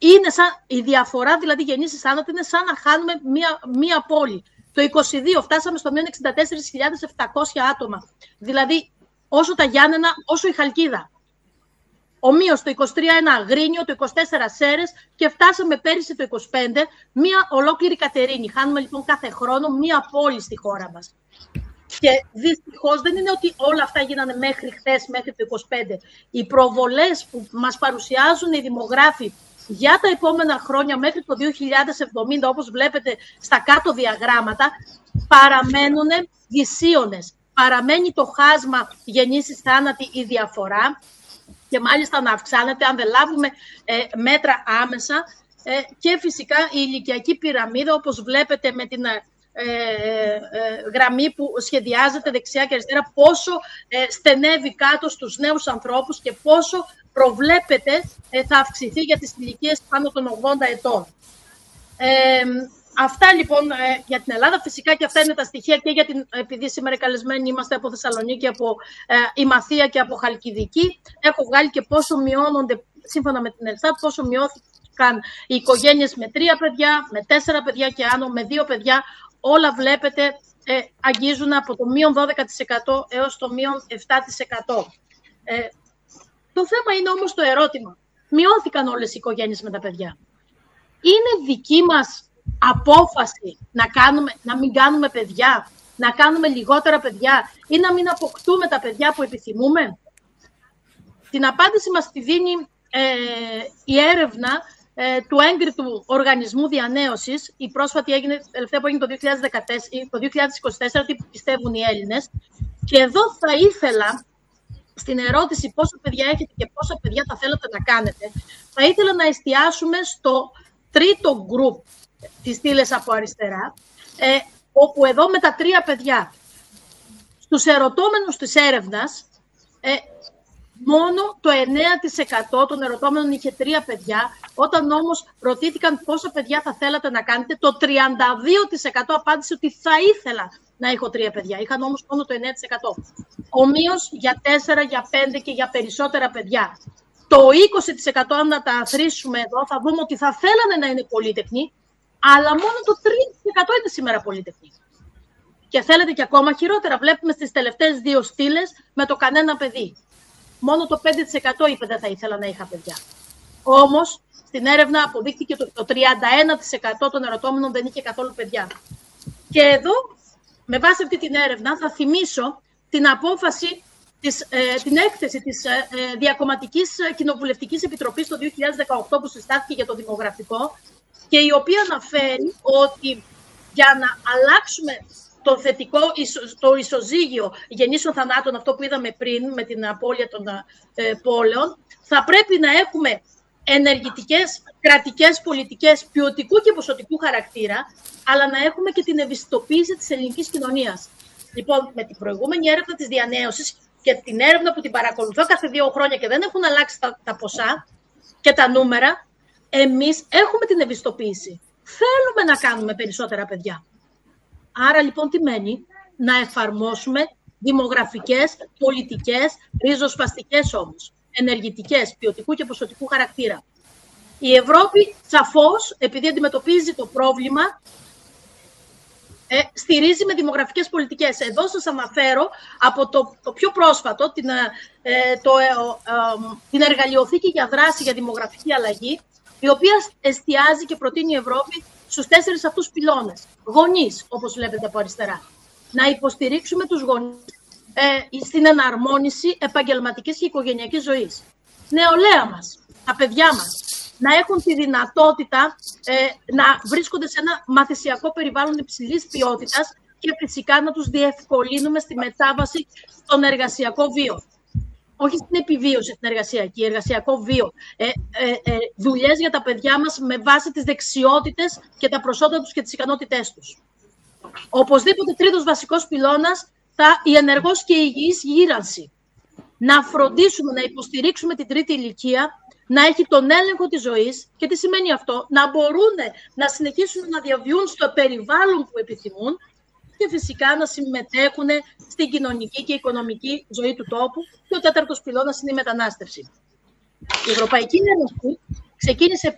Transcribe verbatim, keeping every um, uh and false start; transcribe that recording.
είναι σαν, η διαφορά δηλαδή γεννήσεις θάνατο είναι σαν να χάνουμε μία, μία πόλη. Το είκοσι δύο φτάσαμε στο μείον εξήντα τέσσερις χιλιάδες επτακόσια άτομα. Δηλαδή όσο τα Γιάννενα, όσο η Χαλκίδα. Ομοίως το είκοσι τρία ένα Αγρίνιο, το είκοσι τέσσερα Σέρρες και φτάσαμε πέρυσι το είκοσι πέντε μία ολόκληρη Κατερίνη. Χάνουμε λοιπόν κάθε χρόνο μία πόλη στη χώρα μας. Και δυστυχώς δεν είναι ότι όλα αυτά γίνανε μέχρι χθες, μέχρι το είκοσι πέντε. Οι προβολές που μας παρουσιάζουν οι δημογράφοι για τα επόμενα χρόνια μέχρι το δύο χιλιάδες εβδομήντα, όπως βλέπετε στα κάτω διαγράμματα, παραμένουν δυσίωνες. Παραμένει το χάσμα γεννήσεις θάνατοι η διαφορά και μάλιστα να αυξάνεται αν δεν λάβουμε ε, μέτρα άμεσα ε, και φυσικά η ηλικιακή πυραμίδα, όπως βλέπετε με την ε, ε, γραμμή που σχεδιάζεται δεξιά και αριστερά, πόσο ε, στενεύει κάτω στους νέους ανθρώπους και πόσο προβλέπεται ε, θα αυξηθεί για τις ηλικίες πάνω των ογδόντα ετών. Ε, Αυτά λοιπόν ε, για την Ελλάδα. Φυσικά και αυτά είναι τα στοιχεία και για την, επειδή σήμερα καλεσμένοι είμαστε από Θεσσαλονίκη, από ε, Ημαθία και από Χαλκιδική. Έχω βγάλει και πόσο μειώνονται, σύμφωνα με την Ελστάτ, πόσο μειώθηκαν οι οικογένειες με τρία παιδιά, με τέσσερα παιδιά και άνω, με δύο παιδιά. Όλα βλέπετε ε, αγγίζουν από το μείον δώδεκα τοις εκατό έως το μείον επτά τοις εκατό. Ε, το θέμα είναι όμως το ερώτημα. Μειώθηκαν όλες οι οικογένειες με τα παιδιά. Είναι δική μας απόφαση να, κάνουμε, να μην κάνουμε παιδιά, να κάνουμε λιγότερα παιδιά ή να μην αποκτούμε τα παιδιά που επιθυμούμε? Την απάντηση μας τη δίνει ε, η έρευνα ε, του έγκριτου οργανισμού διανέωσης. Η πρόσφατη έγινε, τελευταία που έγινε το δύο χιλιάδες δεκατέσσερα, το δύο χιλιάδες είκοσι τέσσερα, τι πιστεύουν οι Έλληνες. Και εδώ θα ήθελα, στην ερώτηση πόσα παιδιά έχετε και πόσα παιδιά θα θέλετε να κάνετε, θα ήθελα να εστιάσουμε στο τρίτο γκρουπ τις στήλες από αριστερά, ε, όπου εδώ με τα τρία παιδιά, στους ερωτώμενους της έρευνας, ε, μόνο το εννέα τοις εκατό των ερωτώμενων είχε τρία παιδιά, όταν όμως ρωτήθηκαν πόσα παιδιά θα θέλατε να κάνετε, το τριάντα δύο τοις εκατό απάντησε ότι θα ήθελα να έχω τρία παιδιά. Είχαν όμως μόνο το εννέα τοις εκατό. Ομοίως για τέσσερα, για πέντε και για περισσότερα παιδιά. Το είκοσι τοις εκατό, αν να τα αθροίσουμε εδώ, θα δούμε ότι θα θέλανε να είναι πολύτεκνοι, αλλά μόνο το τρία τοις εκατό είναι σήμερα πολύτεκνοι. Και θέλετε και ακόμα χειρότερα. Βλέπουμε στις τελευταίες δύο στήλες με το κανένα παιδί. Μόνο το πέντε τοις εκατό είπε δεν θα ήθελα να είχα παιδιά. Όμως, στην έρευνα αποδείχθηκε ότι το τριάντα ένα τοις εκατό των ερωτώμενων δεν είχε καθόλου παιδιά. Και εδώ, με βάση αυτή την έρευνα, θα θυμίσω την απόφαση, της, ε, την έκθεση της ε, ε, Διακομματικής Κοινοβουλευτικής Επιτροπής το δύο χιλιάδες δεκαοκτώ που συστάθηκε για το δημογραφικό, και η οποία αναφέρει ότι για να αλλάξουμε το θετικό, το ισοζύγιο γεννήσεων θανάτων, αυτό που είδαμε πριν με την απώλεια των ε, πόλεων, θα πρέπει να έχουμε ενεργητικές κρατικές πολιτικές ποιοτικού και ποσοτικού χαρακτήρα, αλλά να έχουμε και την ευαισθητοποίηση της ελληνικής κοινωνίας. Λοιπόν, με την προηγούμενη έρευνα της διανέωσης και την έρευνα που την παρακολουθώ κάθε δύο χρόνια και δεν έχουν αλλάξει τα, τα ποσά και τα νούμερα, εμείς έχουμε την ευαισθητοποίηση. Θέλουμε να κάνουμε περισσότερα παιδιά. Άρα λοιπόν τι μένει? Να εφαρμόσουμε δημογραφικές, πολιτικές, ριζοσπαστικές όμως, ενεργητικές, ποιοτικού και ποσοτικού χαρακτήρα. Η Ευρώπη σαφώς, επειδή αντιμετωπίζει το πρόβλημα, ε, στηρίζει με δημογραφικές πολιτικές. Εδώ σας αναφέρω από το, το πιο πρόσφατο, την, ε, το, ε, ε, την εργαλειοθήκη για δράση για δημογραφική αλλαγή, η οποία εστιάζει και προτείνει η Ευρώπη στους τέσσερις αυτούς πυλώνες. Γονείς, όπως βλέπετε από αριστερά. Να υποστηρίξουμε τους γονείς ε, στην εναρμόνιση επαγγελματικής και οικογενειακής ζωής. Νεολαία μας, τα παιδιά μας, να έχουν τη δυνατότητα ε, να βρίσκονται σε ένα μαθησιακό περιβάλλον υψηλής ποιότητας και φυσικά να τους διευκολύνουμε στη μετάβαση στον εργασιακό βίο. Όχι στην επιβίωση, την εργασιακή, εργασιακό βίο. Ε, ε, ε, δουλειές για τα παιδιά μας με βάση τις δεξιότητες και τα προσόντα τους και τις ικανότητές τους. Οπωσδήποτε τρίτος βασικός πυλώνας, θα, η ενεργός και η υγιής γύρανση. Να φροντίσουμε, να υποστηρίξουμε την τρίτη ηλικία, να έχει τον έλεγχο της ζωής. Και τι σημαίνει αυτό? Να μπορούν να συνεχίσουν να διαβιούν στο περιβάλλον που επιθυμούν και φυσικά να συμμετέχουν στην κοινωνική και οικονομική ζωή του τόπου. Και ο τέταρτος πυλώνας είναι η μετανάστευση. Η Ευρωπαϊκή Ένωση ξεκίνησε